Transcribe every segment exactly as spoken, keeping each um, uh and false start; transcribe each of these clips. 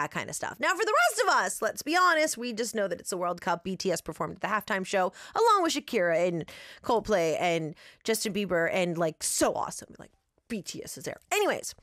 that kind of stuff. Now, for the rest of us, let's be honest, we just know that it's the World Cup. B T S performed at the halftime show along with Shakira and Coldplay and Justin Bieber, and like so awesome. Like B T S is there. Anyways,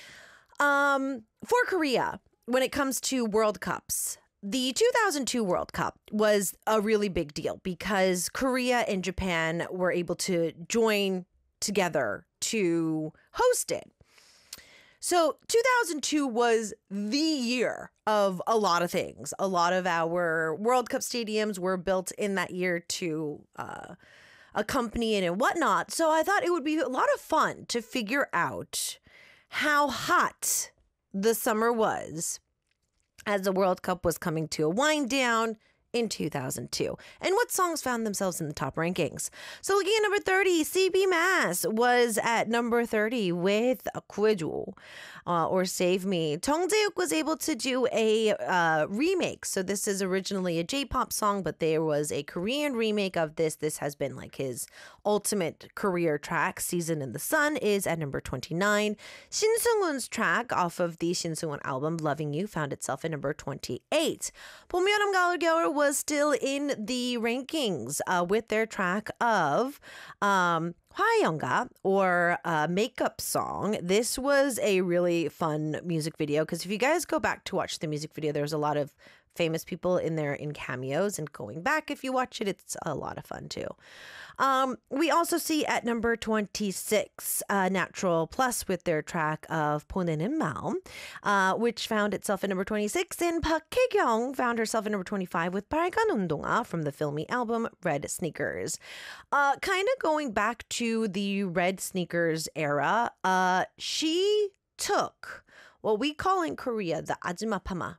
um, for Korea, when it comes to World Cups, the two thousand two World Cup was a really big deal because Korea and Japan were able to join together to host it. So two thousand two was the year of a lot of things. A lot of our World Cup stadiums were built in that year to uh, accompany it and whatnot. So I thought it would be a lot of fun to figure out how hot the summer was as the World Cup was coming to a wind down in two thousand two, and what songs found themselves in the top rankings. So looking at number thirty, C B Mass was at number thirty with Kuejo, uh, or Save Me. Jung Jae-wook was able to do a uh, remake. So this is originally a J-pop song, but there was a Korean remake of this. This has been like his ultimate career track. Season in the Sun is at number twenty-nine. Shin Seung-hoon's track off of the Shin Seung-hoon album, Loving You, found itself at number twenty-eight. 봄, 여름, 가을, 겨울 was still in the rankings uh, with their track of um, 화영가, or uh, Makeup Song. This was a really fun music video because if you guys go back to watch the music video, there's a lot of famous people in there in cameos, and going back, if you watch it, it's a lot of fun too. Um, we also see at number twenty-six, uh, Natural Plus with their track of 보내는 마음, uh, which found itself at number twenty-six, and Park Hae-kyung found herself at number twenty-five with 빨간 운동화 from the filmy album Red Sneakers. Uh, kind of going back to the Red Sneakers era, uh, she took what we call in Korea the 아줌마 파마,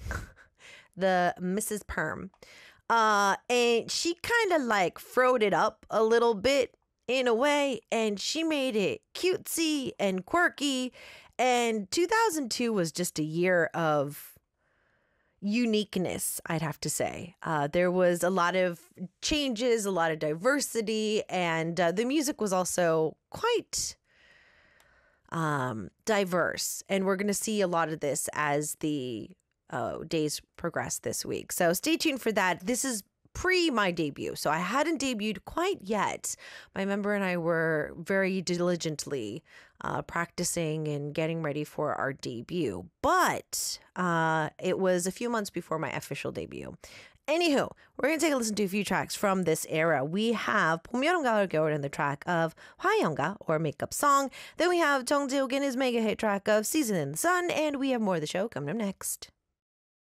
the Missus Perm. Uh, and she kind of like froed it up a little bit in a way, and she made it cutesy and quirky. And two thousand two was just a year of uniqueness, I'd have to say. Uh, there was a lot of changes, a lot of diversity, and uh, the music was also quite um, diverse. And we're going to see a lot of this as the Uh, days progress this week. So stay tuned for that. This is pre my debut, so I hadn't debuted quite yet. My member and I were very diligently uh, practicing and getting ready for our debut, but uh, it was a few months before my official debut. Anywho, we're going to take a listen to a few tracks from this era. We have 봄, 여름, 가을, 겨울 in the track of 화영가, or Makeup Song. Then we have Jung Jae-wook in his mega hit track of Season in the Sun, and we have more of the show coming up next.